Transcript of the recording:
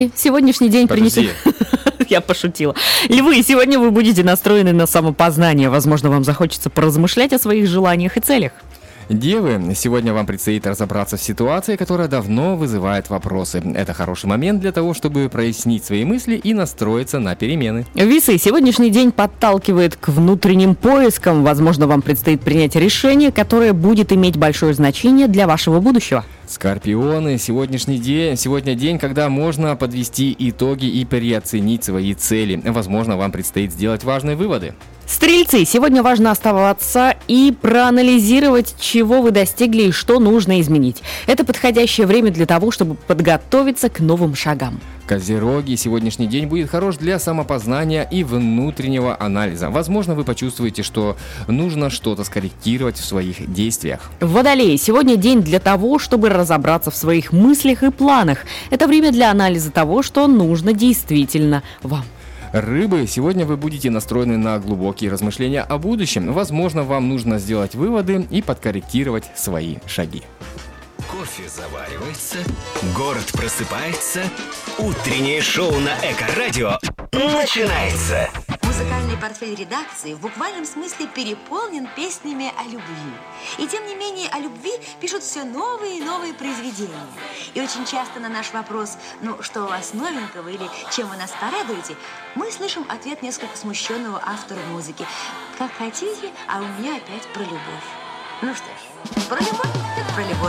Сегодняшний день Подожди. Я пошутила. Львы, сегодня вы будете настроены на самопознание. Возможно, вам захочется поразмышлять о своих желаниях и целях. Девы, сегодня вам предстоит разобраться в ситуации, которая давно вызывает вопросы. Это хороший момент для того, чтобы прояснить свои мысли и настроиться на перемены. Весы, сегодняшний день подталкивает к внутренним поискам. Возможно, вам предстоит принять решение, которое будет иметь большое значение для вашего будущего. Скорпионы, сегодня день, когда можно подвести итоги и переоценить свои цели. Возможно, вам предстоит сделать важные выводы. Стрельцы, сегодня важно оставаться и проанализировать, чего вы достигли и что нужно изменить. Это подходящее время для того, чтобы подготовиться к новым шагам. Козероги, сегодняшний день будет хорош для самопознания и внутреннего анализа. Возможно, вы почувствуете, что нужно что-то скорректировать в своих действиях. Водолеи, сегодня день для того, чтобы разобраться в своих мыслях и планах. Это время для анализа того, что нужно действительно вам. Рыбы, сегодня вы будете настроены на глубокие размышления о будущем. Возможно, вам нужно сделать выводы и подкорректировать свои шаги. Кофе заваривается, город просыпается, утреннее шоу на Эко-радио начинается. Музыкальный портфель редакции в буквальном смысле переполнен песнями о любви. И тем не менее о любви пишут все новые и новые произведения. И очень часто на наш вопрос «Ну, что у вас новенького?» или «Чем вы нас порадуете?» мы слышим ответ несколько смущенного автора музыки. «Как хотите, а у меня опять про любовь». Ну что ж, про любовь так про любовь.